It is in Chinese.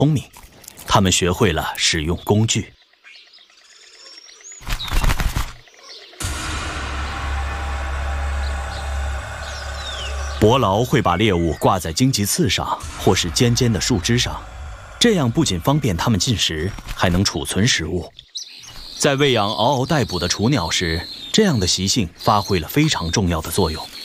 聪明，它们学会了使用工具。伯劳会把猎物挂在荆棘刺上，或是尖尖的树枝上，这样不仅方便它们进食，还能储存食物。在喂养嗷嗷待哺的雏鸟时，这样的习性发挥了非常重要的作用。